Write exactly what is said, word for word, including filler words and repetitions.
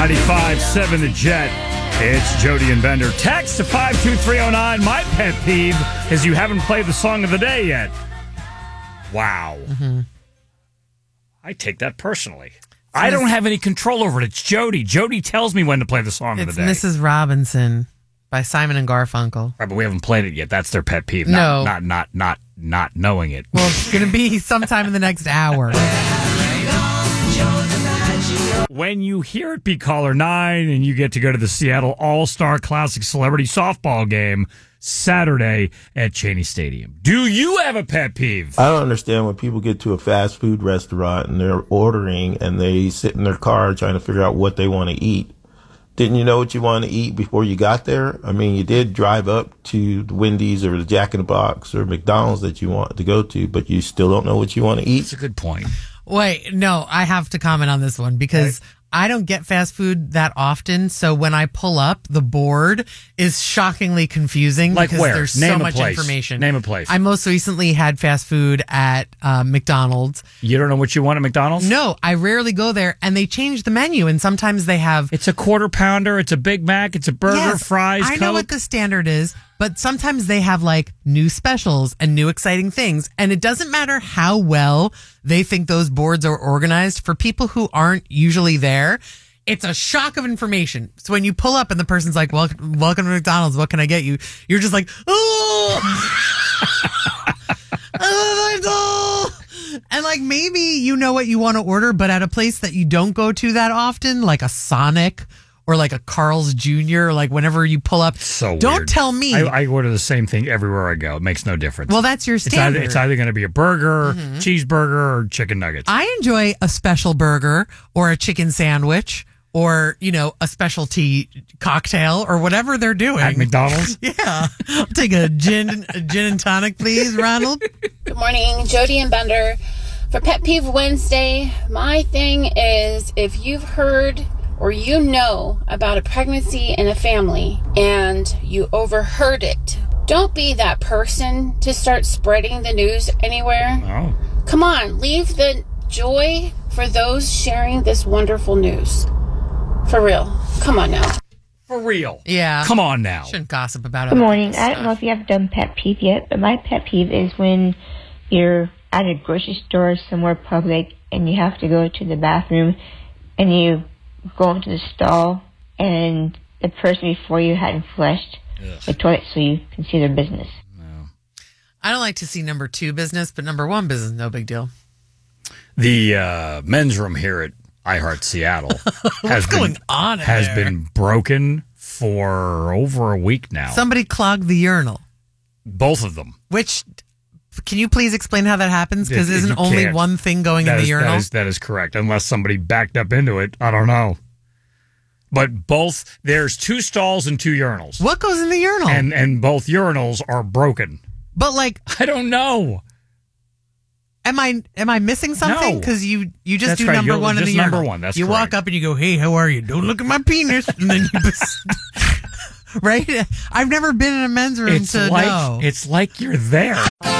ninety-five seven The Jet. It's Jody and Bender. Text to five two three oh nine. My pet peeve is you haven't played the song of the day yet. Wow. Mm-hmm. I take that personally. I don't have any control over it. It's Jody. Jody tells me when to play the song of the It's day. Missus Robinson by Simon and Garfunkel. Right, but we haven't played it yet. That's their pet peeve. No. Not, not, not, not, not knowing it. Well, it's going to be sometime in the next hour. When you hear it be caller nine and you get to go to the Seattle All-Star Classic Celebrity Softball game Saturday at Cheney Stadium. Do you have a pet peeve? I don't understand when people get to a fast food restaurant and they're ordering and they sit in their car trying to figure out what they want to eat. Didn't you know what you want to eat before you got there? I mean, you did drive up to the Wendy's or the Jack in the Box or McDonald's that you want to go to, but you still don't know what you want to eat. That's a good point. Wait, no, I have to comment on this one because right. I don't get fast food that often. So when I pull up, the board is shockingly confusing like because where? there's Name so a much place. information. Name a place. I most recently had fast food at uh, McDonald's. You don't know what you want at McDonald's? No, I rarely go there, and they change the menu, and sometimes they have... It's a quarter pounder, it's a Big Mac, it's a burger, yes, fries, I Coke. know what the standard is, but sometimes they have like new specials and new exciting things, and it doesn't matter how well they think those boards are organized. For people who aren't usually there, it's a shock of information. So when you pull up and the person's like, welcome, welcome to McDonald's, what can I get you? You're just like, oh, and like maybe you know what you want to order, but at a place that you don't go to that often, like a Sonic or like a Carl's Junior, like whenever you pull up. So don't weird. tell me. I, I order the same thing everywhere I go. It makes no difference. Well, that's your standard. It's either, either going to be a burger, mm-hmm. cheeseburger, or chicken nuggets. I enjoy a special burger or a chicken sandwich or, you know, a specialty cocktail or whatever they're doing. At McDonald's? Yeah. I'll take a gin, a gin and tonic, please, Ronald. Good morning, Jody and Bender. For Pet Peeve Wednesday, my thing is if you've heard or you know about a pregnancy in a family and you overheard it, don't be that person to start spreading the news anywhere. Oh. Come on, leave the joy for those sharing this wonderful news. For real. Come on now. For real. Yeah. Come on now. Shouldn't gossip about it. Good morning. I don't know if you have done pet peeve yet, but my pet peeve is when you're at a grocery store somewhere public and you have to go to the bathroom and you go into the stall and the person before you hadn't flushed Ugh. the toilet so you can see their business. No. I don't like to see number two business, but number one business, no big deal. The uh, men's room here at iHeart Seattle has What's going been, on in has there? been broken for over a week now. Somebody clogged the urinal. Both of them. Which, can you please explain how that happens? Because If- if isn't you only can't. one thing going That in the is- urinal? That is, that is correct. Unless somebody backed up into it. I don't know. But both, there's two stalls and two urinals. What goes in the urinal? And and both urinals are broken. But like, I don't know. Am I am I missing something? No. Because you, you just That's do right. number You're one in just the number urinal. one. That's you correct. walk up and you go, "Hey, how are you? Don't look at my penis." And then you, right? I've never been in a men's room It's to like know. it's like you're there.